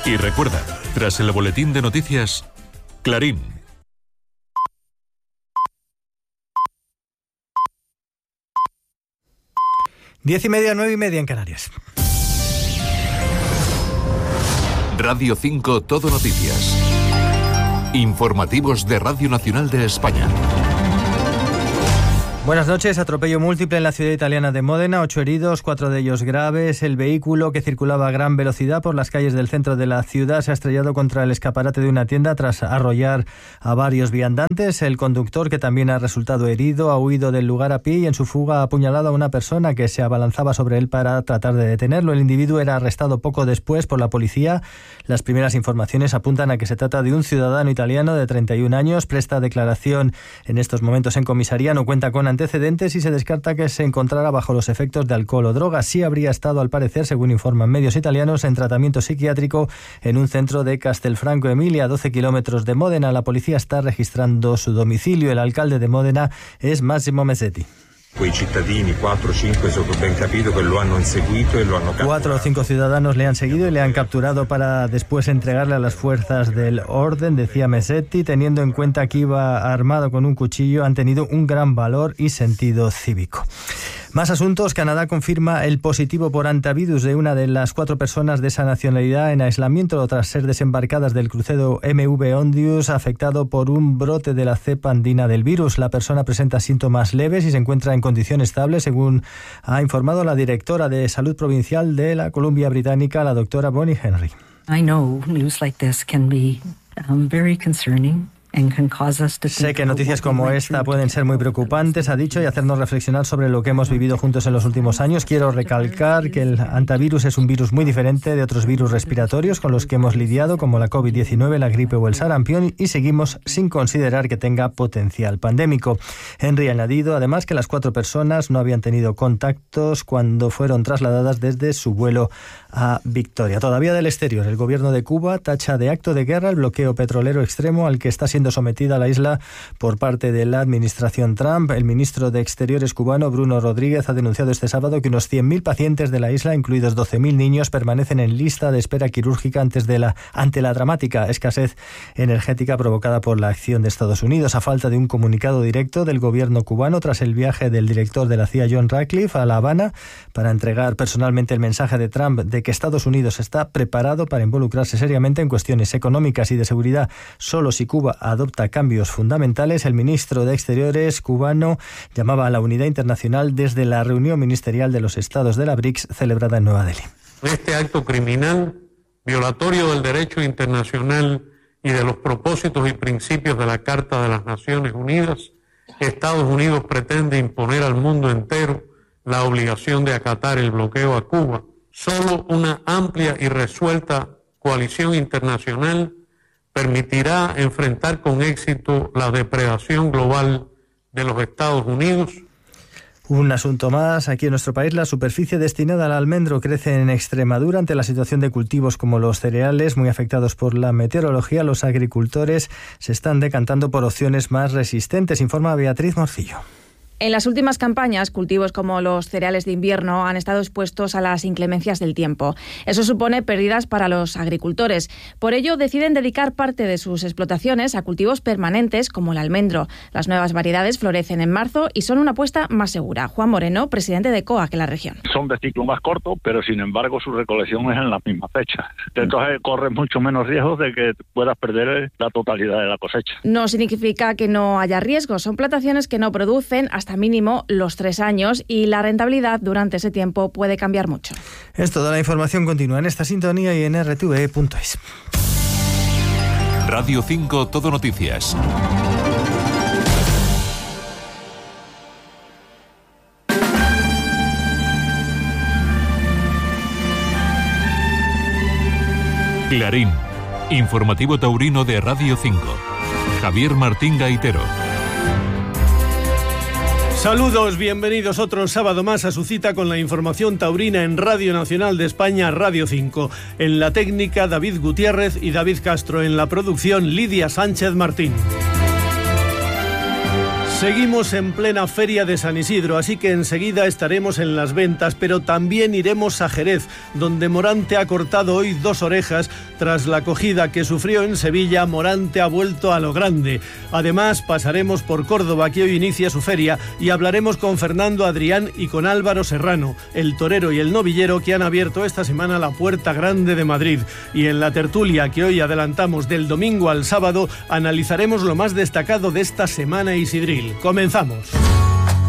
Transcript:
Y recuerda, tras el boletín de noticias, Clarín. Diez y media, 9:30 en Canarias. Radio 5 Todo Noticias. Informativos de Radio Nacional de España. Buenas noches. Atropello múltiple en la ciudad italiana de Módena. 8 heridos, 4 de ellos graves. El vehículo, que circulaba a gran velocidad por las calles del centro de la ciudad, se ha estrellado contra el escaparate de una tienda tras arrollar a varios viandantes. El conductor, que también ha resultado herido, ha huido del lugar a pie y en su fuga ha apuñalado a una persona que se abalanzaba sobre él para tratar de detenerlo. El individuo era arrestado poco después por la policía. Las primeras informaciones apuntan a que se trata de un ciudadano italiano de 31 años. Presta declaración en estos momentos en comisaría. No cuenta con antecedentes y se descarta que se encontrara bajo los efectos de alcohol o drogas. Sí habría estado, al parecer, según informan medios italianos, en tratamiento psiquiátrico en un centro de Castelfranco Emilia, a 12 kilómetros de Módena. La policía está registrando su domicilio. El alcalde de Módena es Massimo Mesetti. Quei cittadini, 4 o 5, eso que ben capito, que lo han seguido y lo han capturado. 4 o 5 ciudadanos le han seguido y le han capturado para después entregarle a las fuerzas del orden, decía Mesetti. Teniendo en cuenta que iba armado con un cuchillo, han tenido un gran valor y sentido cívico. Más asuntos. Canadá confirma el positivo por hantavirus de una de las 4 personas de esa nacionalidad en aislamiento tras ser desembarcadas del crucero MV Ondius, afectado por un brote de la cepa andina del virus. La persona presenta síntomas leves y se encuentra en condición estable, según ha informado la directora de Salud Provincial de la Columbia Británica, la doctora Bonnie Henry. I know news like this can be very concerning. Sé que noticias como esta pueden ser muy preocupantes, ha dicho, y hacernos reflexionar sobre lo que hemos vivido juntos en los últimos años. Quiero recalcar que el hantavirus es un virus muy diferente de otros virus respiratorios con los que hemos lidiado, como la COVID-19, la gripe o el sarampión, y seguimos sin considerar que tenga potencial pandémico. Henry ha añadido, además, que las 4 personas no habían tenido contactos cuando fueron trasladadas desde su vuelo a Victoria. Todavía del exterior, el gobierno de Cuba tacha de acto de guerra el bloqueo petrolero extremo al que está siendo sometida la isla por parte de la administración Trump. El ministro de Exteriores cubano, Bruno Rodríguez, ha denunciado este sábado que unos 100.000 pacientes de la isla, incluidos 12.000 niños, permanecen en lista de espera quirúrgica ante la dramática escasez energética provocada por la acción de Estados Unidos. A falta de un comunicado directo del gobierno cubano tras el viaje del director de la CIA, John Ratcliffe, a La Habana para entregar personalmente el mensaje de Trump de que Estados Unidos está preparado para involucrarse seriamente en cuestiones económicas y de seguridad solo si Cuba adopta cambios fundamentales, el ministro de Exteriores cubano llamaba a la unidad internacional desde la reunión ministerial de los estados de la BRICS celebrada en Nueva Delhi. Este acto criminal, violatorio del derecho internacional y de los propósitos y principios de la Carta de las Naciones Unidas, Estados Unidos pretende imponer al mundo entero la obligación de acatar el bloqueo a Cuba. Solo una amplia y resuelta coalición internacional permitirá enfrentar con éxito la depredación global de los Estados Unidos. Un asunto más. Aquí en nuestro país, la superficie destinada al almendro crece en Extremadura ante la situación de cultivos como los cereales, muy afectados por la meteorología. Los agricultores se están decantando por opciones más resistentes, informa Beatriz Morcillo. En las últimas campañas, cultivos como los cereales de invierno han estado expuestos a las inclemencias del tiempo. Eso supone pérdidas para los agricultores. Por ello, deciden dedicar parte de sus explotaciones a cultivos permanentes como el almendro. Las nuevas variedades florecen en marzo y son una apuesta más segura. Juan Moreno, presidente de COAG en la región. Son de ciclo más corto, pero sin embargo su recolección es en la misma fecha. Entonces corres mucho menos riesgos de que puedas perder la totalidad de la cosecha. No significa que no haya riesgo. Son plantaciones que no producen hasta mínimo los 3 años y la rentabilidad durante ese tiempo puede cambiar mucho. Es toda la información continua en esta sintonía y en rtve.es. Radio 5 Todo Noticias. Clarín, informativo taurino de Radio 5. Javier Martín Gaitero. Saludos, bienvenidos otro sábado más a su cita con la información taurina en Radio Nacional de España, Radio 5. En la técnica, David Gutiérrez y David Castro. En la producción, Lidia Sánchez Martín. Seguimos en plena Feria de San Isidro, así que enseguida estaremos en las ventas, pero también iremos a Jerez, donde Morante ha cortado hoy 2 orejas. Tras la acogida que sufrió en Sevilla, Morante ha vuelto a lo grande. Además, pasaremos por Córdoba, que hoy inicia su feria, y hablaremos con Fernando Adrián y con Álvaro Serrano, el torero y el novillero que han abierto esta semana la Puerta Grande de Madrid. Y en la tertulia que hoy adelantamos del domingo al sábado, analizaremos lo más destacado de esta semana isidril. Comenzamos.